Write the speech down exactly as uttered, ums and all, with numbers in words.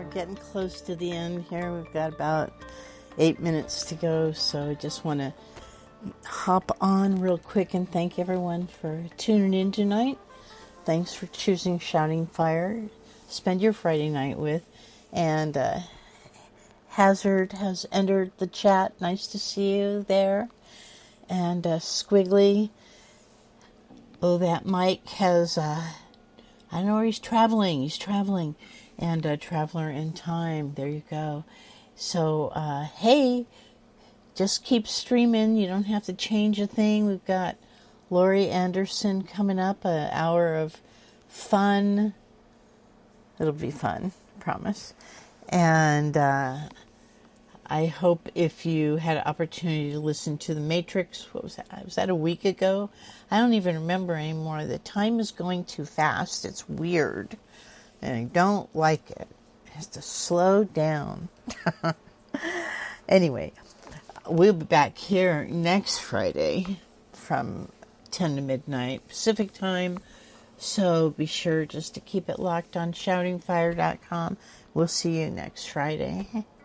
getting close to the end here. We've got about eight minutes to go, so I just want to hop on real quick and thank everyone for tuning in tonight. Thanks for choosing Shouting Fire. Spend your Friday night with. And uh, Hazard has entered the chat. Nice to see you there. And uh, Squiggly. Oh, that Mike has, uh, I don't know where he's traveling. He's traveling. And uh, Traveler in Time. There you go. So, uh, hey, just keep streaming. You don't have to change a thing. We've got Laurie Anderson coming up. An hour of fun. It'll be fun, promise. And uh, I hope if you had an opportunity to listen to The Matrix, what was that? Was that a week ago? I don't even remember anymore. The time is going too fast. It's weird. And I don't like it. It has to slow down. Anyway, we'll be back here next Friday from ten to midnight Pacific time. So be sure just to keep it locked on shouting fire dot com. We'll see you next Friday.